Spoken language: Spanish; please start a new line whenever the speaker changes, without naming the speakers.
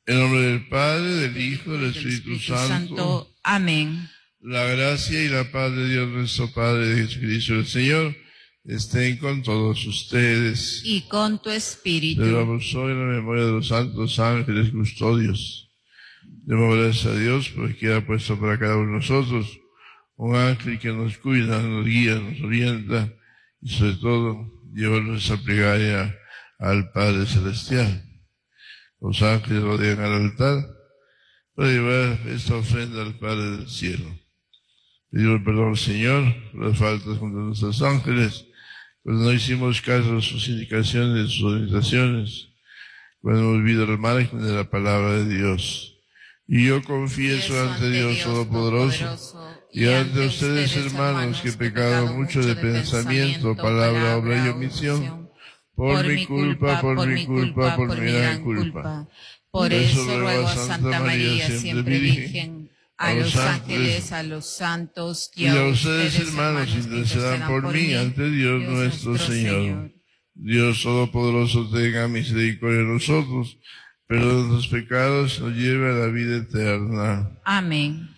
En nombre del Padre, del Hijo y del Espíritu Santo.
Amén.
La gracia y la paz de Dios nuestro Padre, de Jesucristo el Señor, estén con todos ustedes.
Y con tu espíritu.
Celebramos hoy la memoria de los santos ángeles custodios. Demos gracias a Dios porque ha puesto para cada uno de nosotros un ángel que nos cuida, nos guía, nos orienta y sobre todo lleva nuestra plegaria al Padre Celestial. Los ángeles rodean al altar para llevar esta ofrenda al Padre del cielo. Pedimos perdón al Señor por las faltas contra nuestros ángeles, cuando no hicimos caso a sus indicaciones, sus orientaciones, cuando hemos vivido al margen de la palabra de Dios. Y yo confieso ante Dios Todopoderoso y ante ustedes, hermanos, que he pecado mucho de pensamiento, palabra, obra y omisión, por mi culpa, por mi gran culpa.
Por eso ruego a Santa María, siempre Virgen, a los ángeles, a los santos
y a ustedes, hermanos, intercedan por mí ante Dios nuestro Señor. Dios Todopoderoso tenga misericordia de nosotros, perdona los pecados, nos lleve a la vida eterna.
Amén.